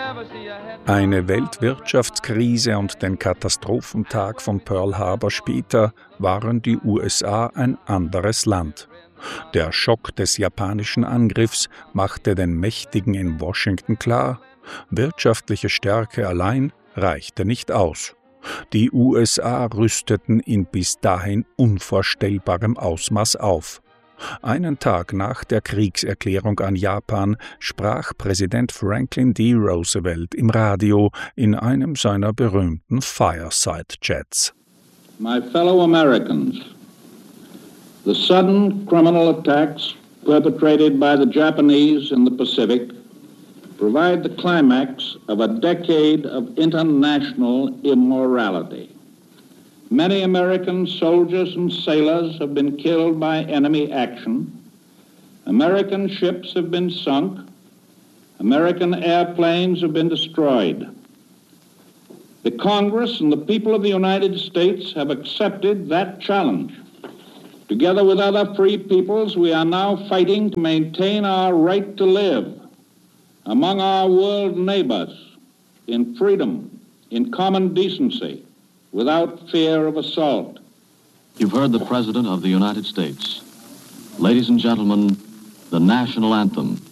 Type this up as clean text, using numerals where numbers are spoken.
Eine Weltwirtschaftskrise und den Katastrophentag von Pearl Harbor später waren die USA ein anderes Land. Der Schock des japanischen Angriffs machte den Mächtigen in Washington klar, wirtschaftliche Stärke allein reichte nicht aus. Die USA rüsteten in bis dahin unvorstellbarem Ausmaß auf. Einen Tag nach der Kriegserklärung an Japan sprach Präsident Franklin D. Roosevelt im Radio in einem seiner berühmten Fireside-Chats. My fellow Americans, the sudden criminal attacks perpetrated by the Japanese in the Pacific provide the climax of a decade of international immorality. Many American soldiers and sailors have been killed by enemy action. American ships have been sunk. American airplanes have been destroyed. The Congress and the people of the United States have accepted that challenge. Together with other free peoples, we are now fighting to maintain our right to live among our world neighbors in freedom, in common decency, without fear of assault. You've heard the President of the United States. Ladies and gentlemen, the national anthem.